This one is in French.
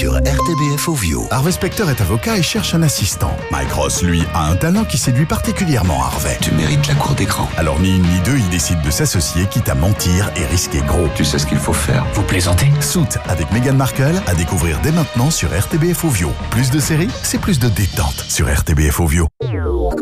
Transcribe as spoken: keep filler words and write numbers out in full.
sur R T B F Ovio. Harvey Specter est avocat et cherche un assistant. Mike Ross, lui, a un talent qui séduit particulièrement Harvey. Tu mérites la cour d'écran. Alors ni une ni deux, il décide de s'associer, quitte à mentir et risquer gros. Tu sais ce qu'il faut faire. Vous plaisantez? Suits avec Meghan Markle à découvrir dès maintenant sur R T B F Ovio. Plus de séries, c'est plus de détente sur R T B F Ovio.